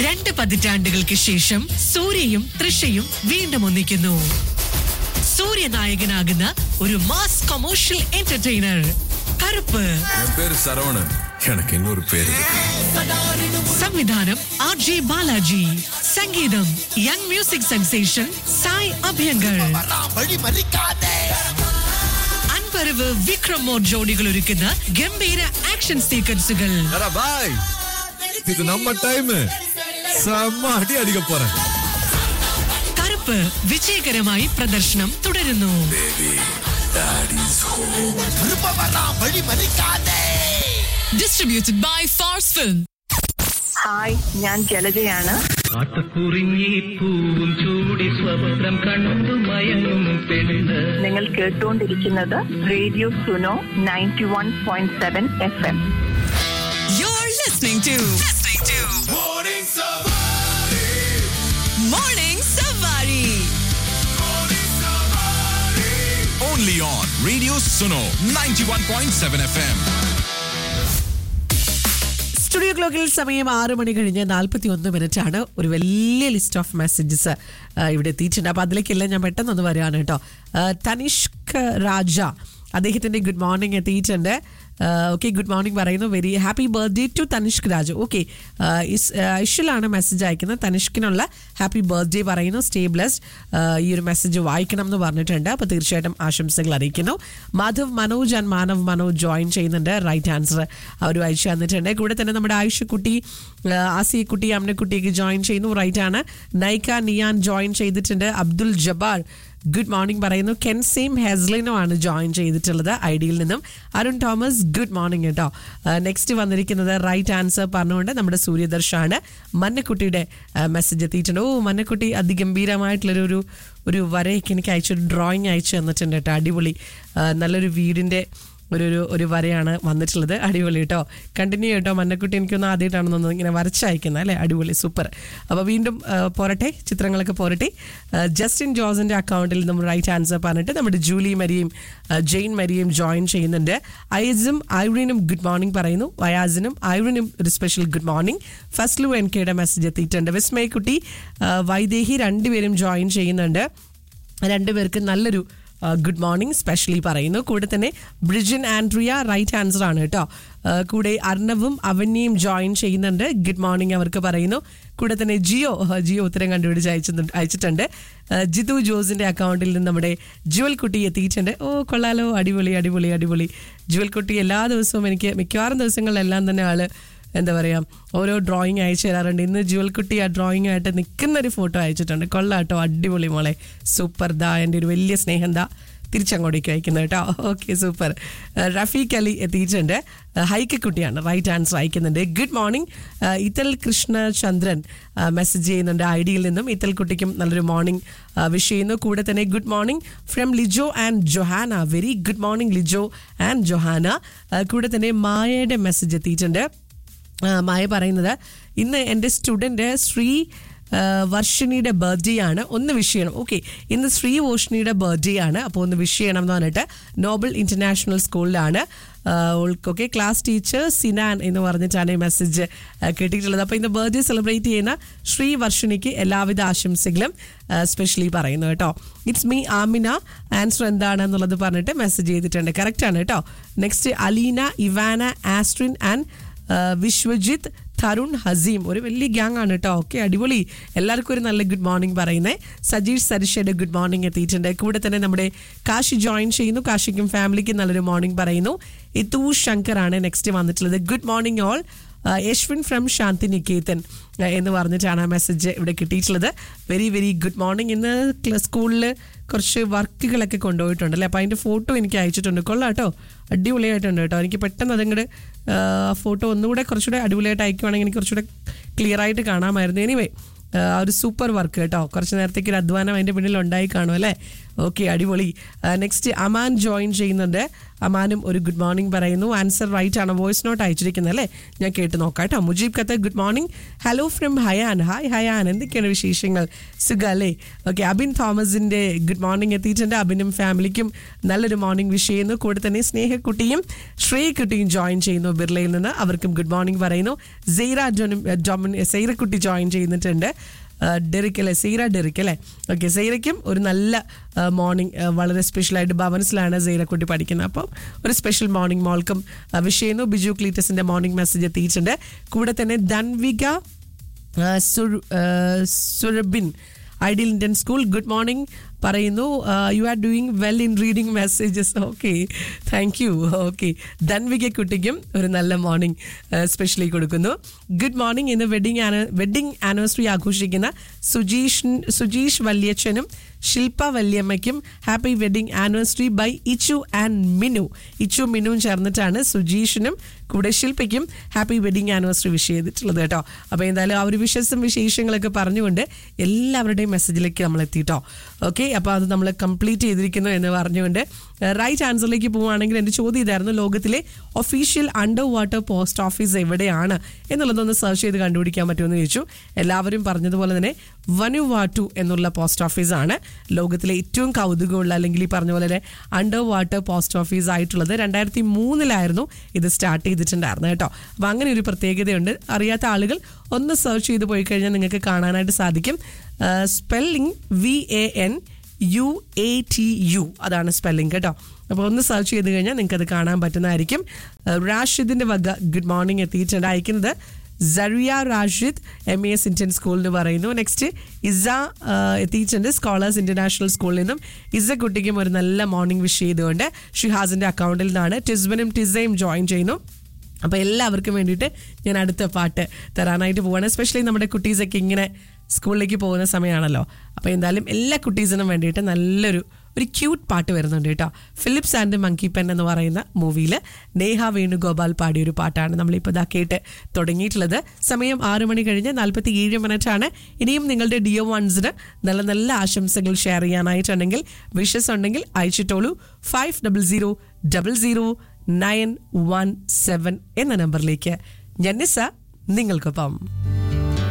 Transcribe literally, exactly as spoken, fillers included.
രണ്ട് പതിറ്റാണ്ടുകൾക്ക് ശേഷം സൂര്യയും തൃഷയും വീണ്ടും ഒന്നിക്കുന്നു. സൂര്യ നായകനാകുന്ന ഒരു മാസ് കൊമേഴ്ഷ്യൽ എന്റർടൈനർ കറുപ്പ്. സരവണൻ, എനിക്ക് ഇന്നൊരു പേര്. സംവിധാനം ആർ ജെ ബാലാജി. സംഗീതം young music sensation Sai Abhyankar. Anbariv Vikram more ജോഡികൾ ഒരുക്കുന്ന ഗംഭീര ആക്ഷൻ സീക്വൻസുകൾ. ഇത് നമ്മ ടൈം സെമ്മ അടി അടിക്കാൻ പോറ. കറുപ്പ് വിജയകരമായി പ്രദർശനം തുടരുന്നു. Distributed by Fars Film. Hi, ഞാൻ ജലജയാണ്. നിങ്ങൾ കേട്ടുകൊണ്ടിരിക്കുന്നത് radio Suno ninety one point seven F M. You're listening to listening to Morning Savari. Morning Savari. Morning Savari. Only on Radio Suno ninety-one point seven F M. Studio ക്ലോക്കിൽ സമയം ആറ് മണി കഴിഞ്ഞ് നാൽപ്പത്തി ഒന്ന് minute ആണ്. ഒരു വലിയ ലിസ്റ്റ് ഓഫ് മെസ്സേജസ് ഇവിടെ എത്തിയിട്ടുണ്ട്. അപ്പോൾ അതിലേക്കെല്ലാം ഞാൻ പെട്ടെന്നൊന്ന് വരികയാണ് കേട്ടോ. തനിഷ്ക് രാജ, അദ്ദേഹത്തിൻ്റെ ഗുഡ് മോർണിംഗ് എത്തിയിട്ടുണ്ട്. ഓക്കെ, ഗുഡ് മോർണിംഗ് പറയുന്നു. Very happy birthday to Tanishq Raju. Okay, ഇഷിലാണ് message അയക്കുന്നത്. തനിഷ്കിനുള്ള ഹാപ്പി ബർത്ത്ഡേ പറയുന്നു. Stay blessed. ഈ ഒരു മെസ്സേജ് വായിക്കണം എന്ന് പറഞ്ഞിട്ടുണ്ട്. അപ്പോൾ തീർച്ചയായിട്ടും ആശംസകൾ അറിയിക്കുന്നു. മാധവ് മനോജ് ആൻഡ് മാനവ് മനോജ് ജോയിൻ ചെയ്യുന്നുണ്ട്. റൈറ്റ് ആൻസർ അവർ അയച്ചു തന്നിട്ടുണ്ട്. കൂടെ തന്നെ നമ്മുടെ ആയിഷക്കുട്ടി, ആസിയക്കുട്ടി, അമ്നക്കുട്ടിയൊക്കെ ജോയിൻ ചെയ്യുന്നു. റൈറ്റ് ആണ്. നൈക്ക നിയാൻ ജോയിൻ ചെയ്തിട്ടുണ്ട്. അബ്ദുൽ ജബ്ബാർ ഗുഡ് മോർണിംഗ് പറയുന്നു. കെൻസീം ഹെസ്ലിനോ ആണ് ജോയിൻ ചെയ്തിട്ടുള്ളത് ഐഡിയിൽ നിന്നും. അരുൺ തോമസ് ഗുഡ് മോർണിംഗ് കേട്ടോ. നെക്സ്റ്റ് വന്നിരിക്കുന്നത് റൈറ്റ് ആൻസർ പറഞ്ഞുകൊണ്ട് നമ്മുടെ സൂര്യദർശാണ്. മന്നക്കുട്ടിയുടെ മെസ്സേജ് എത്തിയിട്ടുണ്ട്. ഓ, മന്നക്കുട്ടി അതിഗംഭീരമായിട്ടുള്ളൊരു ഒരു ഒരു വരയൊക്കെ എനിക്ക് അയച്ചൊരു ഡ്രോയിങ് അയച്ചു തന്നിട്ടുണ്ട് കേട്ടോ. അടിപൊളി, നല്ലൊരു വീടിൻ്റെ ഒരു ഒരു ഒരു വരയാണ് വന്നിട്ടുള്ളത്. അടിപൊളി കേട്ടോ. കണ്ടിന്യൂ കേട്ടോ മന്നക്കുട്ടി. എനിക്കൊന്ന് ആദ്യമായിട്ടാണെന്നൊന്ന് ഇങ്ങനെ വരച്ചയക്കുന്നത് അല്ലേ. അടിപൊളി, സൂപ്പർ. അപ്പോൾ വീണ്ടും പോരട്ടെ, ചിത്രങ്ങളൊക്കെ പോരട്ടെ. ജസ്റ്റിൻ ജോസിൻ്റെ അക്കൗണ്ടിൽ നമ്മൾ റൈറ്റ് ആൻസർ പറഞ്ഞിട്ട് നമ്മുടെ ജൂലി മരിയും ജെയിൻ മരിയും ജോയിൻ ചെയ്യുന്നുണ്ട്. ഐസും ഐറിനും ഗുഡ് മോർണിംഗ് പറയുന്നു. വയാസിനും ഐറിനും ഒരു special good morning. Fazlu N കെയുടെ മെസ്സേജ് എത്തിയിട്ടുണ്ട്. വിസ്മയക്കുട്ടി, വൈദേഹി രണ്ടുപേരും ജോയിൻ ചെയ്യുന്നുണ്ട്. രണ്ടുപേർക്ക് നല്ലൊരു ഗുഡ് മോർണിംഗ് സ്പെഷ്യലി പറയുന്നു. കൂടെ തന്നെ ബ്രിജിൻ ആൻഡ്രിയ റൈറ്റ് ആൻസർ ആണ് കേട്ടോ. കൂടെ അർണവും അവന്യയും ജോയിൻ ചെയ്യുന്നുണ്ട്. ഗുഡ് മോർണിംഗ് അവർക്ക് പറയുന്നു. കൂടെ തന്നെ ജിയോ ജിയോ ഉത്തരം കണ്ടുപിടിച്ച് അയച്ചു അയച്ചിട്ടുണ്ട്. ജിതു ജോസിൻ്റെ അക്കൗണ്ടിൽ നിന്ന് നമ്മുടെ ജുവൽ കുട്ടി എത്തിയിട്ടുണ്ട്. ഓ, കൊള്ളാലോ, അടിപൊളി അടിപൊളി അടിപൊളി. ജുവൽ കുട്ടി എല്ലാ ദിവസവും എനിക്ക് മിക്കവാറും ദിവസങ്ങളിലെല്ലാം തന്നെ ആള് എന്താ പറയുക ഓരോ ഡ്രോയിങ് അയച്ചു തരാറുണ്ട്. ഇന്ന് ജുവൽ കുട്ടി ആ ഡ്രോയിങ് ആയിട്ട് നിൽക്കുന്നൊരു ഫോട്ടോ അയച്ചിട്ടുണ്ട്. കൊള്ളാട്ടോ, അടിപൊളി മോളെ, സൂപ്പർ. ദാ എൻ്റെ ഒരു വലിയ സ്നേഹം ദാ തിരിച്ചങ്ങോട്ടേക്ക് അയക്കുന്നത് കേട്ടോ. Okay, super. റഫീഖ് അലി എത്തിയിട്ടുണ്ട്. ഹൈക്കുട്ടിയാണ് റൈറ്റ് ആൻസർ അയക്കുന്നുണ്ട്. Good morning. Ithal Krishnachandran message ചെയ്യുന്നുണ്ട് ഐഡിയിൽ നിന്നും. ഇത്തൽ കുട്ടിക്കും നല്ലൊരു മോർണിംഗ് വിഷ് ചെയ്യുന്നു. കൂടെ തന്നെ good morning from Lijo and Johanna. Very good morning Lijo and Johanna. കൂടെ തന്നെ മായയുടെ മെസ്സേജ് എത്തിയിട്ടുണ്ട്. മായ പറയുന്നത് ഇന്ന് എൻ്റെ സ്റ്റുഡൻറ്റ് ശ്രീ വർഷിണിയുടെ ബർത്ത്ഡേ ആണ്, ഒന്ന് വിഷ് ചെയ്യണം. ഓക്കെ, ഇന്ന് ശ്രീ വർഷിണിയുടെ ബർത്ത്ഡേ ആണ്, അപ്പോൾ ഒന്ന് വിഷ് ചെയ്യണം എന്ന് പറഞ്ഞിട്ട് നോബൽ ഇൻ്റർനാഷണൽ സ്കൂളിലാണ്. ഓക്കെ, ക്ലാസ് ടീച്ചർ സിനാൻ എന്ന് പറഞ്ഞിട്ടാണ് ഈ മെസ്സേജ് കിട്ടിയിട്ടുള്ളത്. അപ്പോൾ ഇന്ന് ബർത്ത്ഡേ സെലിബ്രേറ്റ് ചെയ്യുന്ന ശ്രീ വർഷിണിക്ക് എല്ലാവിധ ആശംസകളും സ്പെഷ്യലി പറയുന്നു കേട്ടോ. It's me Amina. ആൻസർ എന്താണെന്നുള്ളത് പറഞ്ഞിട്ട് മെസ്സേജ് ചെയ്തിട്ടുണ്ട്. കറക്റ്റാണ് കേട്ടോ. നെക്സ്റ്റ് അലീന, ഇവാന, ആസ്ട്രിൻ ആൻഡ് വിശ്വജിത്ത്, തരുൺ, ഹസീം. ഒരു വലിയ ഗ്യാങ് ആണ് കേട്ടോ. ഓക്കെ, അടിപൊളി. എല്ലാവർക്കും ഒരു നല്ല ഗുഡ് മോർണിംഗ് പറയുന്നത്. സജീഷ് സരിഷയുടെ ഗുഡ് മോർണിംഗ് എത്തിയിട്ടുണ്ട്. കൂടെ തന്നെ നമ്മുടെ കാശി ജോയിൻ ചെയ്യുന്നു. കാശിക്കും ഫാമിലിക്കും നല്ലൊരു മോർണിംഗ് പറയുന്നു. ഇതു ശങ്കറാണ് നെക്സ്റ്റ് വന്നിട്ടുള്ളത്. Good morning all. യശ്വിൻ ഫ്രം ശാന്തി നികേതൻ എന്ന് പറഞ്ഞിട്ടാണ് ആ മെസ്സേജ് ഇവിടെ കിട്ടിയിട്ടുള്ളത്. Very very good morning. ഇന്ന് സ്കൂളിൽ കുറച്ച് വർക്കുകളൊക്കെ കൊണ്ടുപോയിട്ടുണ്ടല്ലേ, അപ്പോൾ അതിൻ്റെ ഫോട്ടോ എനിക്ക് അയച്ചിട്ടുണ്ട്. കൊള്ളാം കേട്ടോ, അടിപൊളിയായിട്ടുണ്ട് കേട്ടോ. എനിക്ക് പെട്ടെന്ന് അതങ്ങോട്ട് ഫോട്ടോ ഒന്നുകൂടെ കുറച്ചുകൂടെ അടിപൊളിയായിട്ട് അയക്കുവാണെങ്കിൽ എനിക്ക് കുറച്ചുകൂടെ ക്ലിയർ ആയിട്ട് കാണാമായിരുന്നു. എനിവേ, ആ ഒരു സൂപ്പർ വർക്ക് കേട്ടോ. കുറച്ച് നേരത്തേക്ക് ഒരു അധ്വാനം അതിൻ്റെ പിന്നിൽ ഉണ്ടായി കാണും അല്ലേ. ഓക്കെ, അടിപൊളി. നെക്സ്റ്റ് അമാൻ ജോയിൻ ചെയ്യുന്നുണ്ട്. അമാനും ഒരു ഗുഡ് മോർണിംഗ് പറയുന്നു. ആൻസർ റൈറ്റ് ആണ്. വോയിസ് നോട്ട് അയച്ചിരിക്കുന്നത് അല്ലേ, ഞാൻ കേട്ട് നോക്കാം കേട്ടോ. Mujeeb Qatar good morning. Hello from Hayan. Hi Hayan, എന്തൊക്കെയാണ് വിശേഷങ്ങൾ? സുഖ അല്ലേ? ഓക്കെ. അബിൻ തോമസിന്റെ ഗുഡ് മോർണിംഗ് എത്തിയിട്ടുണ്ട്. അബിനും ഫാമിലിക്കും നല്ലൊരു മോർണിംഗ് വിഷ് ചെയ്യുന്നു. കൂടെ തന്നെ സ്നേഹക്കുട്ടിയും ശ്രേയക്കുട്ടിയും ജോയിൻ ചെയ്യുന്നു ബിർളയിൽ നിന്ന്, അവർക്കും ഗുഡ് മോർണിംഗ് പറയുന്നു. Saira domain സെയ്റക്കുട്ടി join ചെയ്യുന്നിട്ടുണ്ട്. ഡെറിക് അല്ലേ, സെയ്റ ഡെറിക് അല്ലേ? ഓക്കെ. സെയ്റയ്ക്കും ഒരു നല്ല മോർണിംഗ്, വളരെ സ്പെഷ്യലായിട്ട് ഭവൻസിലാണ് സെയ്റക്കുട്ടി പഠിക്കുന്നത്. അപ്പം ഒരു സ്പെഷ്യൽ മോർണിംഗ് മോൾക്കും വിഷ് ചെയ്യുന്നു. ബിജു ക്ലീറ്റസിന്റെ മോർണിംഗ് മെസ്സേജ് എത്തിയിട്ടുണ്ട്. കൂടെ തന്നെ Dhanvika സുരബിൻ ideal Indian school good morning പറയുന്നു. You are doing well in reading messages. Okay, thank you. Okay. Dhanvika കുട്ടിക്കും ഒരു നല്ല മോർണിംഗ് സ്പെഷ്യലി കൊടുക്കുന്നു. Good morning. ഇന്ന് വെഡിങ് വെഡിങ് ആനിവേഴ്സറി ആഘോഷിക്കുന്ന സുജീഷ് സുജീഷ് വല്യച്ഛനും ശില്പ വല്യമ്മയ്ക്കും happy wedding anniversary by Ichu and Minu. Ichu മിനുവും ചേർന്നിട്ടാണ് സുജീഷിനും കൂടെ ശില്പയ്ക്കും ഹാപ്പി വെഡിങ് ആനിവേഴ്സറി വിഷ് ചെയ്തിട്ടുള്ളത് കേട്ടോ. അപ്പോൾ എന്തായാലും ആ ഒരു വിഷസും വിശേഷങ്ങളൊക്കെ പറഞ്ഞുകൊണ്ട് എല്ലാവരുടെയും മെസ്സേജിലേക്ക് നമ്മൾ എത്തിയിട്ടോ. ഓക്കെ. അപ്പോൾ അത് നമ്മൾ കംപ്ലീറ്റ് ചെയ്തിരിക്കുന്നു എന്ന് പറഞ്ഞുകൊണ്ട് റൈറ്റ് ആൻസറിലേക്ക് പോവുകയാണെങ്കിൽ എൻ്റെ ചോദ്യം ഇതായിരുന്നു, ലോകത്തിലെ official under water post office എവിടെയാണ് എന്നുള്ളതൊന്ന് സെർച്ച് ചെയ്ത് കണ്ടുപിടിക്കാൻ പറ്റുമെന്ന് ചോദിച്ചു. എല്ലാവരും പറഞ്ഞതുപോലെ തന്നെ വനുവാട്ടു എന്നുള്ള പോസ്റ്റ് ഓഫീസാണ് ലോകത്തിലെ ഏറ്റവും കൗതുകമുള്ള, അല്ലെങ്കിൽ ഈ പറഞ്ഞ പോലെ അണ്ടർ വാട്ടർ പോസ്റ്റ് ഓഫീസ് ആയിട്ടുള്ളത്. രണ്ടായിരത്തി മൂന്നിലായിരുന്നു ഇത് സ്റ്റാർട്ട് ചെയ്തിട്ടുണ്ടായിരുന്നു കേട്ടോ. അപ്പം അങ്ങനെ ഒരു പ്രത്യേകതയുണ്ട്. അറിയാത്ത ആളുകൾ ഒന്ന് സെർച്ച് ചെയ്ത് പോയി കഴിഞ്ഞാൽ നിങ്ങൾക്ക് കാണാനായിട്ട് സാധിക്കും. Spelling V A N U A T U, അതാണ് സ്പെല്ലിംഗ് കേട്ടോ. അപ്പോൾ ഒന്ന് സെർച്ച് ചെയ്ത് കഴിഞ്ഞാൽ നിങ്ങൾക്ക് അത് കാണാൻ പറ്റുന്നതായിരിക്കും. റാഷിദിന്റെ വക ഗുഡ് മോർണിംഗ് എത്തിയിട്ടുണ്ട്. അയക്കുന്നത് സറിയ Rashid M A S Indian school എന്ന് പറയുന്നു. നെക്സ്റ്റ് ഇസ എത്തിയിട്ടുണ്ട് സ്കോളേഴ്സ് ഇന്റർനാഷണൽ സ്കൂളിൽ നിന്നും. ഇസ കുട്ടിക്കും ഒരു നല്ല മോർണിംഗ് വിഷ് ചെയ്തുകൊണ്ട് ഷിഹാസിന്റെ അക്കൗണ്ടിൽ നിന്നാണ്. ടിസ്ബനും ടിസയും ജോയിൻ ചെയ്യുന്നു. അപ്പോൾ എല്ലാവർക്കും വേണ്ടിയിട്ട് ഞാൻ അടുത്ത പാട്ട് തരാനായിട്ട് പോവാണ്. എസ്പെഷ്യലി നമ്മുടെ കുട്ടീസൊക്കെ ഇങ്ങനെ സ്കൂളിലേക്ക് പോകുന്ന സമയമാണല്ലോ. അപ്പോൾ എന്തായാലും എല്ലാ കുട്ടീസിനും വേണ്ടിയിട്ട് നല്ലൊരു ഒരു ക്യൂട്ട് പാട്ട് വരുന്നുണ്ട് കേട്ടോ. ഫിലിപ്സ് ആൻഡ് മങ്കി പെൻ എന്ന് പറയുന്ന മൂവിയിൽ നേഹ വേണുഗോപാൽ പാടിയൊരു പാട്ടാണ് നമ്മളിപ്പോൾ ഇതാ കേട്ട് തുടങ്ങിയിട്ടുള്ളത്. സമയം ആറ് മണി കഴിഞ്ഞ് നാൽപ്പത്തി ഏഴ് മിനിറ്റാണ്. ഇനിയും നിങ്ങളുടെ ഡിയോ വൺസിന് നല്ല നല്ല ആശംസകൾ ഷെയർ ചെയ്യാനായിട്ടുണ്ടെങ്കിൽ, വിഷസ് ഉണ്ടെങ്കിൽ അയച്ചിട്ടോളൂ. Five double zero double zero nine one seven എന്ന നമ്പറിലേക്ക്. ഞാൻ നിസ നിങ്ങൾക്കൊപ്പം.